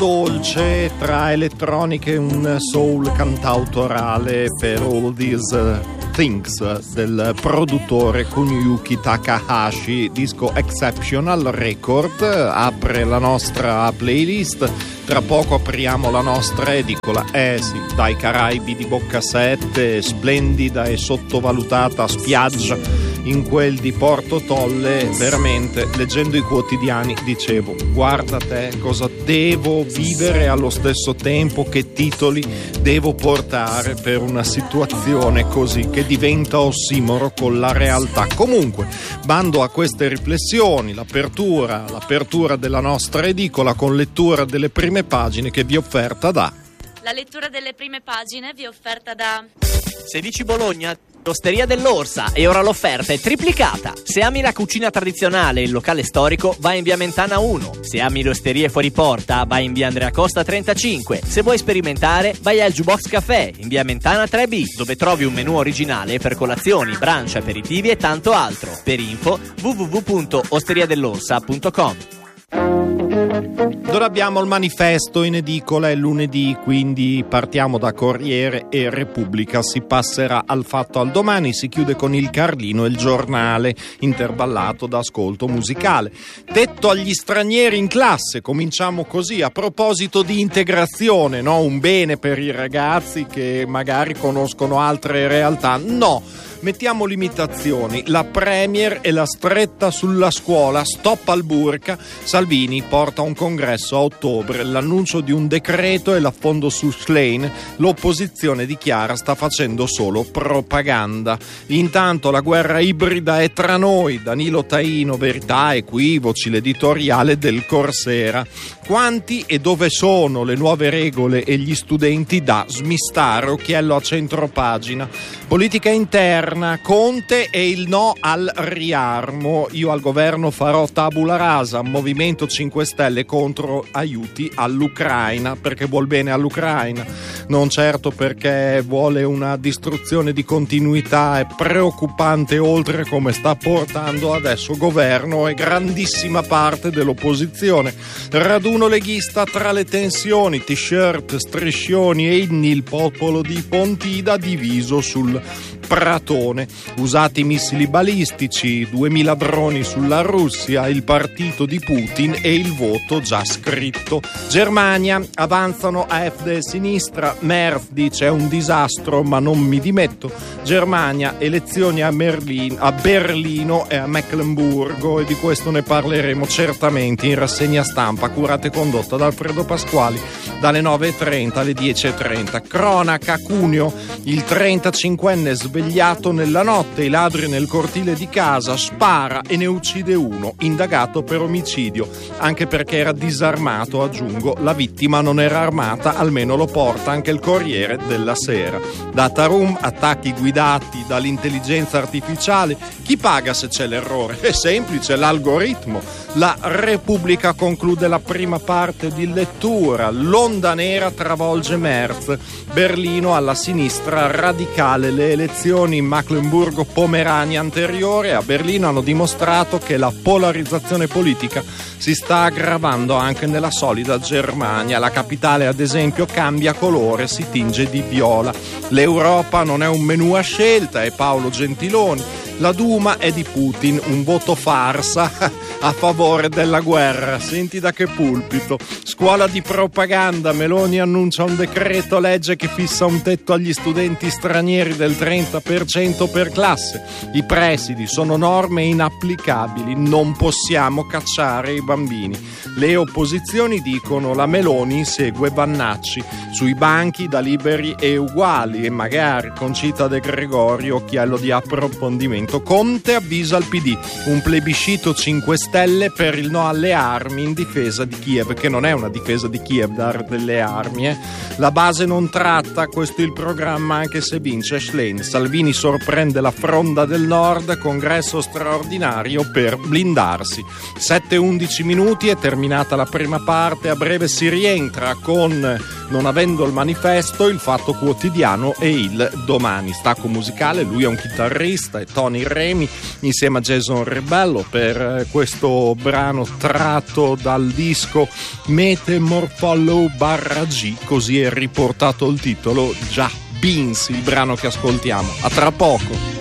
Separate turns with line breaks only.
dolce tra elettroniche e un soul cantautorale per All These Things del produttore Kunyuki Takahashi. Disco Exceptional Record apre la nostra playlist. Tra poco apriamo la nostra edicola. Sì, dai Caraibi di Boccasette, splendida e sottovalutata spiaggia in quel di Porto Tolle. Veramente, leggendo i quotidiani dicevo: guarda te, cosa devo vivere allo stesso tempo, che titoli devo portare per una situazione così che diventa ossimoro con la realtà. Comunque, bando a queste riflessioni, l'apertura della nostra edicola con lettura delle prime pagine che vi offerta da...
La lettura delle prime pagine vi è offerta da
16 Bologna, Osteria dell'Orsa, e ora l'offerta è triplicata. Se ami la cucina tradizionale e il locale storico, vai in via Mentana 1. Se ami le osterie fuori porta, vai in via Andrea Costa 35. Se vuoi sperimentare, vai al Jukebox Café in via Mentana 3B, dove trovi un menù originale per colazioni, brunch, aperitivi e tanto altro. Per info www.osteriadell'orsa.com.
Ora abbiamo il manifesto in edicola, è lunedì, quindi partiamo da Corriere e Repubblica, si passerà al Fatto al Domani, si chiude con il Carlino e il Giornale, intervallato da ascolto musicale. Tetto agli stranieri in classe, cominciamo così, a proposito di integrazione, no? Un bene per i ragazzi che magari conoscono altre realtà, no. Mettiamo limitazioni, la Premier e la stretta sulla scuola, stop al burka. Salvini porta un congresso a ottobre, l'annuncio di un decreto e l'affondo su Schlein, l'opposizione dichiara sta facendo solo propaganda. Intanto la guerra ibrida è tra noi, Danilo Taino, verità, equivoci, l'editoriale del Corsera. Quanti e dove sono le nuove regole e gli studenti da smistare? Occhiello a centropagina. Politica interna, Conte e il no al riarmo. Io al governo farò tabula rasa. Movimento 5 Stelle contro aiuti all'Ucraina, perché vuol bene all'Ucraina, non certo perché vuole una distruzione di continuità. È preoccupante, oltre come sta portando adesso governo e grandissima parte dell'opposizione. Raduno leghista tra le tensioni, t-shirt, striscioni e inni, il popolo di Pontida diviso sul Pratone. Usati missili balistici, 2000 droni sulla Russia, il partito di Putin e il voto già scritto. Germania, avanzano AfD e sinistra, Merz dice è un disastro ma non mi dimetto. Germania, elezioni a Berlino e a Meckenburgo, e di questo ne parleremo certamente in rassegna stampa curata e condotta da Alfredo Pasquali dalle 9.30 alle 10.30. Cronaca, Cuneo, il 35enne svegliato nella notte, i ladri nel cortile di casa, spara e ne uccide uno, indagato per omicidio, anche perché era disarmato, aggiungo, la vittima non era armata, almeno lo porta anche il Corriere della Sera. Data room, attacchi guidati dall'intelligenza artificiale, chi paga se c'è l'errore? È semplice, l'algoritmo. La Repubblica conclude la prima parte di lettura, l'onda nera travolge Merz, Berlino alla sinistra radicale, le elezioni in Mecklenburgo-Pomerania anteriore a Berlino hanno dimostrato che la polarizzazione politica si sta aggravando anche nella solida Germania. La capitale, ad esempio, cambia colore, si tinge di viola. L'Europa non è un menù a scelta, è Paolo Gentiloni. La Duma è di Putin, un voto farsa a favore della guerra. Senti da che pulpito. Scuola di propaganda, Meloni annuncia un decreto legge che fissa un tetto agli studenti stranieri del 30% per classe. I presidi sono norme inapplicabili, non possiamo cacciare i bambini. Le opposizioni dicono la Meloni insegue Vannacci sui banchi da liberi e uguali, e magari Concita De Gregorio, occhiello di approfondimento. Conte avvisa il PD, un plebiscito 5 Stelle per il no alle armi in difesa di Kiev, che non è una difesa di Kiev dare delle armi. La base non tratta, questo è il programma anche se vince Schlein. Salvini sorprende la fronda del nord, congresso straordinario per blindarsi. 7:11 minuti, è terminata la prima parte, a breve si rientra con non avendo il Manifesto, il Fatto Quotidiano e il Domani. Stacco musicale, lui è un chitarrista, e Tony Remi insieme a Jason Rebello per questo brano tratto dal disco Metamorpholo/G, così è riportato il titolo, già Beans, il brano che ascoltiamo. A tra poco.